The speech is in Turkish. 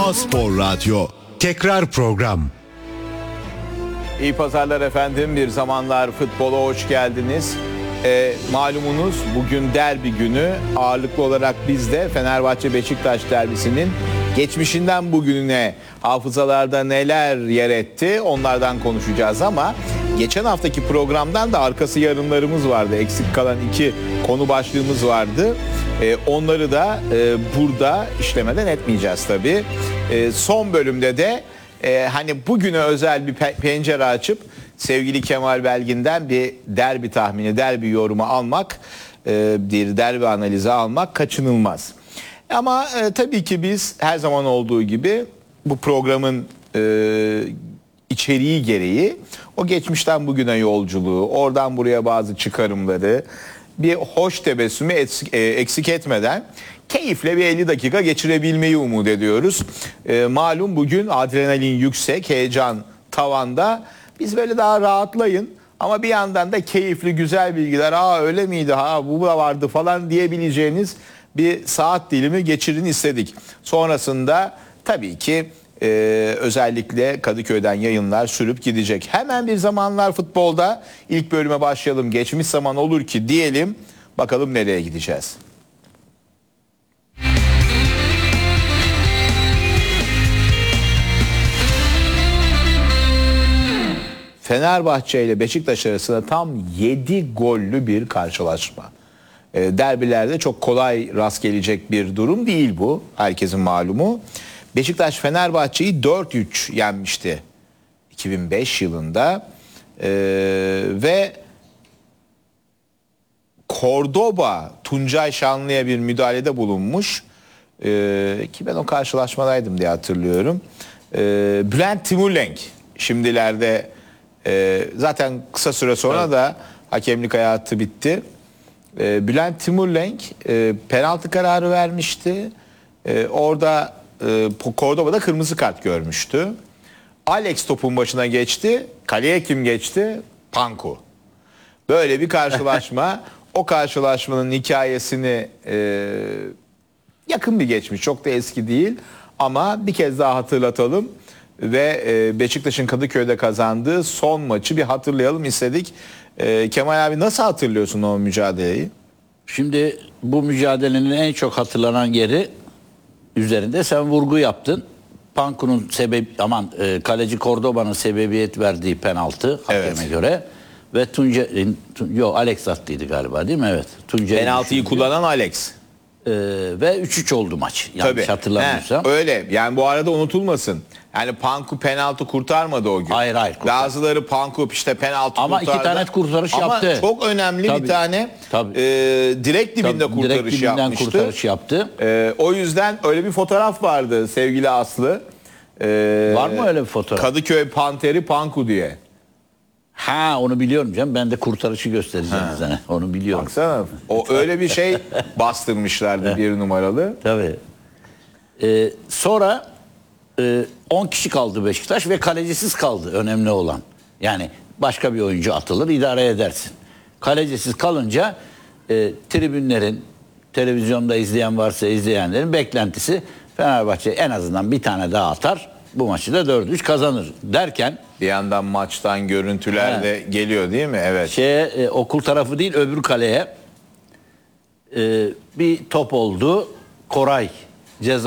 A-Spor Radyo. Tekrar program. İyi pazarlar efendim. Bir zamanlar futbola hoş geldiniz. Malumunuz bugün derbi günü. Ağırlıklı olarak biz de Fenerbahçe-Beşiktaş derbisinin geçmişinden bugününe hafızalarda neler yer etti onlardan konuşacağız ama geçen haftaki programdan da arkası yarınlarımız vardı. Eksik kalan iki konu başlığımız vardı. Onları da burada işlemeden etmeyeceğiz tabii. Son bölümde de hani bugüne özel bir pencere açıp sevgili Kemal Belgin'den bir derbi tahmini, derbi yorumu almak, bir derbi analizi almak kaçınılmaz. Ama tabii ki biz her zaman olduğu gibi bu programın içeriği gereği o geçmişten bugüne yolculuğu, oradan buraya bazı çıkarımları, bir hoş tebessümü eksik etmeden keyifle bir 50 dakika geçirebilmeyi umut ediyoruz. Malum bugün adrenalin yüksek, heyecan tavanda. Biz böyle daha rahatlayın ama bir yandan da keyifli güzel bilgiler, öyle miydi, bu da vardı falan diyebileceğiniz bir saat dilimi geçirin istedik. Sonrasında tabii ki özellikle Kadıköy'den yayınlar sürüp gidecek. Hemen bir zamanlar futbolda ilk bölüme başlayalım. Geçmiş zaman olur ki diyelim, bakalım nereye gideceğiz. Fenerbahçe ile Beşiktaş arasında tam 7 gollü bir karşılaşma. Derbilerde çok kolay rast gelecek bir durum değil bu. Herkesin malumu. Beşiktaş Fenerbahçe'yi 4-3 yenmişti 2005 yılında. Ve Cordoba Tuncay Şanlı'ya bir müdahalede bulunmuş. Ki ben o karşılaşmadaydım diye hatırlıyorum. Bülent Timurlenk şimdilerde zaten kısa süre sonra da hakemlik hayatı bitti. Bülent Timurlenk penaltı kararı vermişti. Orada Cordoba'da kırmızı kart görmüştü. Alex topun başına geçti. Kaleye kim geçti? Panku. Böyle bir karşılaşma. O karşılaşmanın hikayesini yakın bir geçmiş. Çok da eski değil. Ama bir kez daha hatırlatalım. Ve Beşiktaş'ın Kadıköy'de kazandığı son maçı bir hatırlayalım istedik. Kemal abi, nasıl hatırlıyorsun o mücadeleyi? Şimdi bu mücadelenin en çok hatırlanan yeri üzerinde sen vurgu yaptın. Panku'nun kaleci Cordoba'nın sebebiyet verdiği penaltı hakeme göre ve Alex attıydı galiba, değil mi? Evet. Penaltıyı kullanan Alex. Ve 3-3 oldu maç. Yanlış hatırlamıyorsam. Öyle. Yani bu arada unutulmasın. Yani Panku penaltı kurtarmadı o gün. Hayır. Bazıları Panku işte penaltı ama kurtardı. Ama 2 tane kurtarış yaptı. Ama çok önemli bir tane direkt dibinde kurtarış yaptı. O yüzden öyle bir fotoğraf vardı sevgili Aslı. Var mı öyle bir fotoğraf? Kadıköy Panteri Panku diye. Onu biliyorum canım. Ben de kurtarışı göstereceğim sana. Onu biliyorum. Baksana. O öyle bir şey bastırmışlardı bir numaralı. Tabii. Sonra 10 kişi kaldı Beşiktaş ve kalecisiz kaldı, önemli olan. Yani başka bir oyuncu atılır, idare edersin. Kalecisiz kalınca tribünlerin, televizyonda izleyen varsa izleyenlerin beklentisi Fenerbahçe en azından bir tane daha atar, bu maçı da 4-3 kazanır derken bir yandan maçtan görüntüler de geliyor değil mi? Evet. Okul tarafı değil, öbür kaleye bir top oldu. Koray ceza